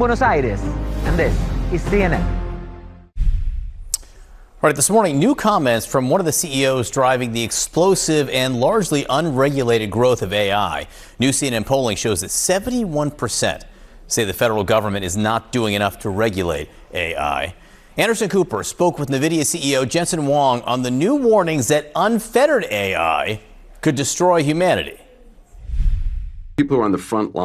Buenos Aires, and this is CNN. All right, this morning, new comments from one of the CEOs driving the explosive and largely unregulated growth of AI. New CNN polling shows that 71% say the federal government is not doing enough to regulate AI. Anderson Cooper spoke with NVIDIA CEO Jensen Huang on the new warnings that unfettered AI could destroy humanity. People who are on the front line